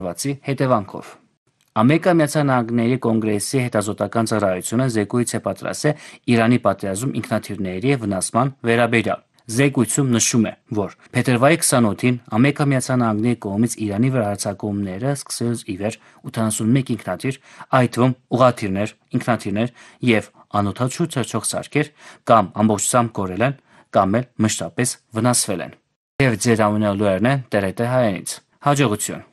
վացի հետևանքով։ Ամերիկայի Միացյալ Նահանգների կոնգրեսի հետազոտական ծառայությունը զեկույց է պատրաստել Իրանի պատերազմում ինքնաթիռների վնասման վերաբերյալ։ Զեկույցում նշում է, որ փետրվարի 28-ին Ամերիկայի Միացյալ Նահանգների կողմից Իրանի վրա հարձակումները սկսելուց ի վեր 81 ինքնաթիռ, այդ թվում ուղղաթիռներ, ինքնաթիռներ եւ անօդաչու թռչող սարքեր կամ ամբողջությամբ կորել են, կամ էլ մշտապես վնասվել են։ Եվ ձեր ամենալուրերն են TRT հայերենից։ Հաջողություն։